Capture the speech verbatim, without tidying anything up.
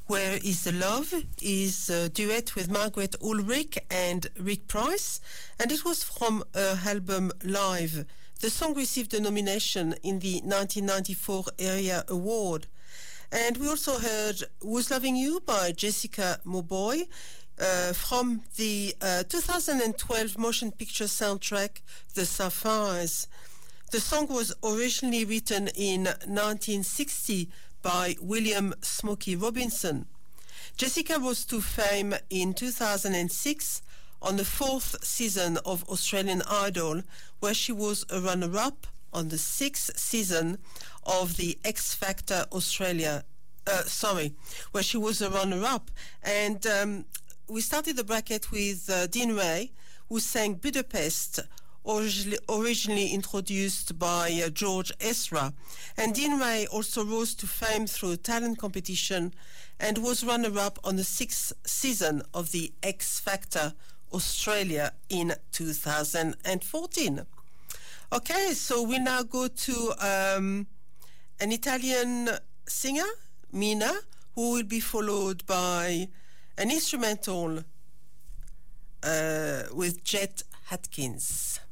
Where Is the Love is a duet with Margaret Ulrich and Rick Price, and it was from her album Live. The song received a nomination in the nineteen ninety-four ARIA Award. And we also heard Who's Loving You by Jessica Mauboy uh, from the uh, two thousand twelve motion picture soundtrack The Sapphires. The song was originally written in nineteen sixty by William Smokey Robinson. Jessica rose to fame in two thousand six on the fourth season of Australian Idol, where she was a runner-up on the sixth season of the X Factor Australia, uh, sorry, where she was a runner-up. And um, we started the bracket with uh, Dean Ray, who sang Budapest, Originally, originally introduced by uh, George Ezra. And Dean Ray also rose to fame through a talent competition and was runner-up on the sixth season of the X Factor Australia in two thousand fourteen. Okay, so we now go to um, an Italian singer, Mina, who will be followed by an instrumental uh, with Jet Atkins.